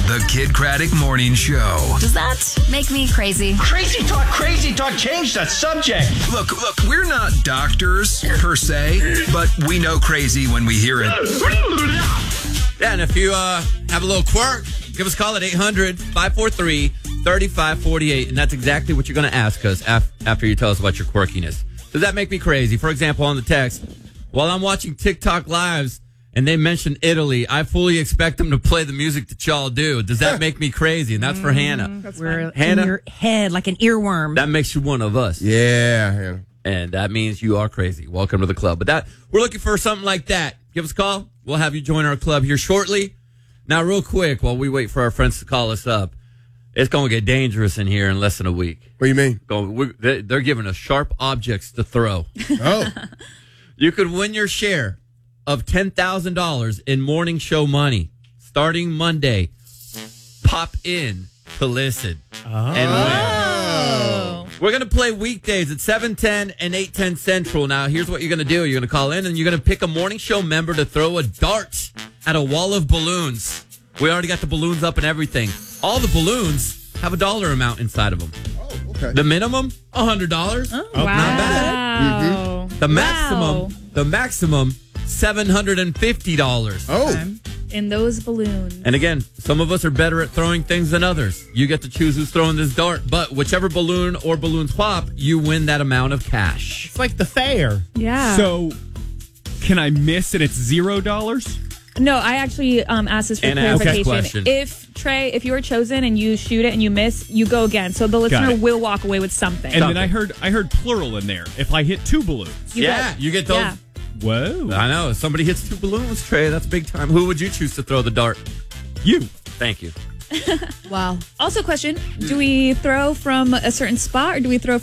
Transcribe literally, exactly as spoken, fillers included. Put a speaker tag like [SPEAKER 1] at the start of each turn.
[SPEAKER 1] The Kid Craddock Morning Show.
[SPEAKER 2] Does that make me crazy?
[SPEAKER 3] Crazy talk, crazy talk. Change the subject.
[SPEAKER 1] Look, look, we're not doctors per se, but we know crazy when we hear it.
[SPEAKER 4] Yeah, and if you uh, have a little quirk, give us a call at eight hundred, five four three, three five four eight, and that's exactly what you're going to ask us af- after you tell us about your quirkiness. Does that make me crazy? For example, on the text, while I'm watching TikTok lives and they mention Italy, I fully expect them to play the music that y'all do. Does that make me crazy? And that's for Hannah.
[SPEAKER 5] That's We're
[SPEAKER 4] Hannah,
[SPEAKER 5] in your head like an earworm.
[SPEAKER 4] That makes you one of us.
[SPEAKER 6] Yeah, Hannah.
[SPEAKER 4] And that means you are crazy. Welcome to the club. But that we're looking for something like that. Give us a call. We'll have you join our club here shortly. Now, real quick, while we wait for our friends to call us up, it's going to get dangerous in here in less than a week.
[SPEAKER 6] What do you mean?
[SPEAKER 4] Go, we, they, they're giving us sharp objects to throw.
[SPEAKER 6] Oh.
[SPEAKER 4] You could win your share of ten thousand dollars in morning show money starting Monday. Pop in to listen
[SPEAKER 5] Oh.
[SPEAKER 4] and win. We're going to play weekdays at seven ten and eight ten Central. Now, here's what you're going to do. You're going to call in and you're going to pick a morning show member to throw a dart at a wall of balloons. We already got the balloons up and everything. All the balloons have a dollar amount inside of them.
[SPEAKER 6] Oh, okay.
[SPEAKER 4] The minimum, one hundred dollars.
[SPEAKER 5] Oh,
[SPEAKER 4] Not bad.
[SPEAKER 5] wow.
[SPEAKER 4] The maximum,
[SPEAKER 7] Wow.
[SPEAKER 4] the maximum, seven hundred fifty dollars.
[SPEAKER 6] Oh.
[SPEAKER 7] In those balloons.
[SPEAKER 4] And again, some of us are better at throwing things than others. You get to choose who's throwing this dart, but whichever balloon or balloons pop, you win that amount of cash.
[SPEAKER 8] It's like the fair.
[SPEAKER 7] Yeah.
[SPEAKER 8] So, can I miss and it's zero dollars?
[SPEAKER 7] No, I actually um, asked this for
[SPEAKER 4] And ask this
[SPEAKER 7] clarification.
[SPEAKER 4] question.
[SPEAKER 7] If, Trey, if you are chosen and you shoot it and you miss, you go again. So the listener
[SPEAKER 8] it.
[SPEAKER 7] will walk away with something.
[SPEAKER 8] And then I heard I heard plural in there. If I hit two balloons.
[SPEAKER 7] You
[SPEAKER 4] yeah,
[SPEAKER 7] get-
[SPEAKER 4] you get those.
[SPEAKER 7] yeah.
[SPEAKER 8] Whoa.
[SPEAKER 4] I know. If somebody hits two balloons, Trey, that's big time. Who would you choose to throw the dart?
[SPEAKER 8] You.
[SPEAKER 4] Thank you.
[SPEAKER 7] Wow. Also, question: do we throw from a certain spot or do we throw